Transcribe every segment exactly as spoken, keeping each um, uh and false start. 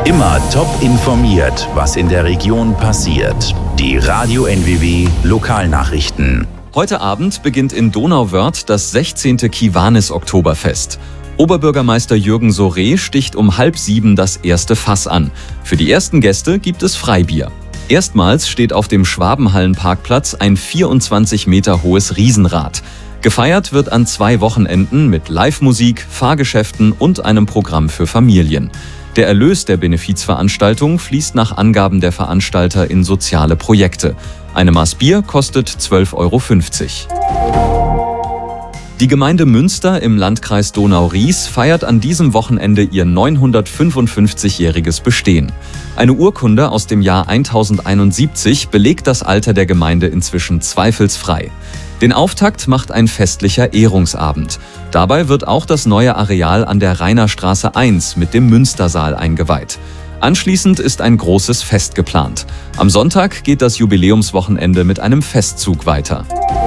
Immer top informiert, was in der Region passiert. Die Radio N W W Lokalnachrichten. Heute Abend beginnt in Donauwörth das sechzehnte Kiwanis-Oktoberfest. Oberbürgermeister Jürgen Soré sticht um halb sieben das erste Fass an. Für die ersten Gäste gibt es Freibier. Erstmals steht auf dem Schwabenhallenparkplatz ein vierundzwanzig Meter hohes Riesenrad. Gefeiert wird an zwei Wochenenden mit Live-Musik, Fahrgeschäften und einem Programm für Familien. Der Erlös der Benefizveranstaltung fließt nach Angaben der Veranstalter in soziale Projekte. Eine Maß Bier kostet zwölf Euro fünfzig. Die Gemeinde Münster im Landkreis Donau-Ries feiert an diesem Wochenende ihr neunhundertfünfundfünfzigjähriges Bestehen. Eine Urkunde aus dem Jahr tausendeinundsiebzig belegt das Alter der Gemeinde inzwischen zweifelsfrei. Den Auftakt macht ein festlicher Ehrungsabend. Dabei wird auch das neue Areal an der Rainerstraße eins mit dem Münstersaal eingeweiht. Anschließend ist ein großes Fest geplant. Am Sonntag geht das Jubiläumswochenende mit einem Festzug weiter.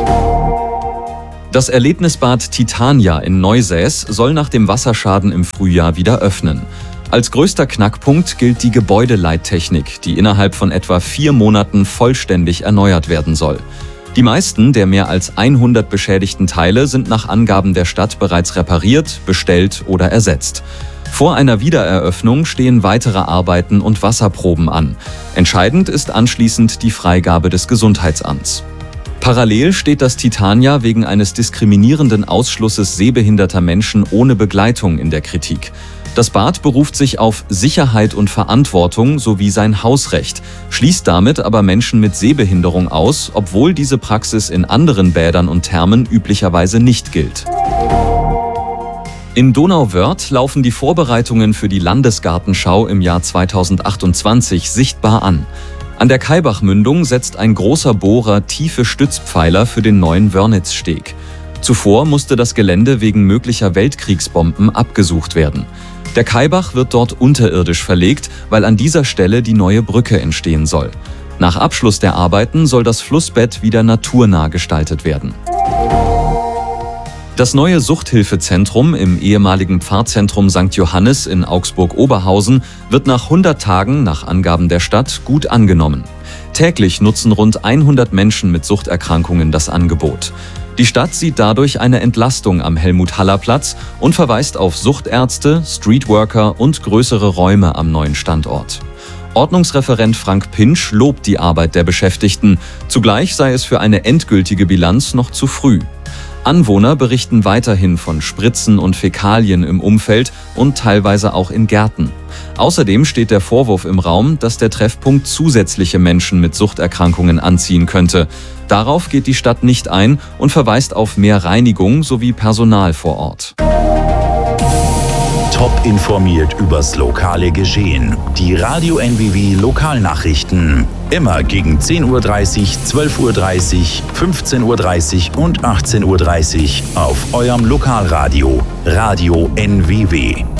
Das Erlebnisbad Titania in Neusäß soll nach dem Wasserschaden im Frühjahr wieder öffnen. Als größter Knackpunkt gilt die Gebäudeleittechnik, die innerhalb von etwa vier Monaten vollständig erneuert werden soll. Die meisten der mehr als hundert beschädigten Teile sind nach Angaben der Stadt bereits repariert, bestellt oder ersetzt. Vor einer Wiedereröffnung stehen weitere Arbeiten und Wasserproben an. Entscheidend ist anschließend die Freigabe des Gesundheitsamts. Parallel steht das Titania wegen eines diskriminierenden Ausschlusses sehbehinderter Menschen ohne Begleitung in der Kritik. Das Bad beruft sich auf Sicherheit und Verantwortung sowie sein Hausrecht, schließt damit aber Menschen mit Sehbehinderung aus, obwohl diese Praxis in anderen Bädern und Thermen üblicherweise nicht gilt. In Donauwörth laufen die Vorbereitungen für die Landesgartenschau im Jahr zweitausendachtundzwanzig sichtbar an. An der Kaibach-Mündung setzt ein großer Bohrer tiefe Stützpfeiler für den neuen Wörnitzsteg. Zuvor musste das Gelände wegen möglicher Weltkriegsbomben abgesucht werden. Der Kaibach wird dort unterirdisch verlegt, weil an dieser Stelle die neue Brücke entstehen soll. Nach Abschluss der Arbeiten soll das Flussbett wieder naturnah gestaltet werden. Das neue Suchthilfezentrum im ehemaligen Pfarrzentrum Sankt Johannes in Augsburg-Oberhausen wird nach hundert Tagen nach Angaben der Stadt gut angenommen. Täglich nutzen rund hundert Menschen mit Suchterkrankungen das Angebot. Die Stadt sieht dadurch eine Entlastung am Helmut-Haller-Platz und verweist auf Suchtärzte, Streetworker und größere Räume am neuen Standort. Ordnungsreferent Frank Pinsch lobt die Arbeit der Beschäftigten. Zugleich sei es für eine endgültige Bilanz noch zu früh. Anwohner berichten weiterhin von Spritzen und Fäkalien im Umfeld und teilweise auch in Gärten. Außerdem steht der Vorwurf im Raum, dass der Treffpunkt zusätzliche Menschen mit Suchterkrankungen anziehen könnte. Darauf geht die Stadt nicht ein und verweist auf mehr Reinigung sowie Personal vor Ort. Top informiert übers lokale Geschehen. Die Radio N W W Lokalnachrichten. Immer gegen zehn Uhr dreißig, zwölf Uhr dreißig, fünfzehn Uhr dreißig und achtzehn Uhr dreißig auf eurem Lokalradio. Radio N W W.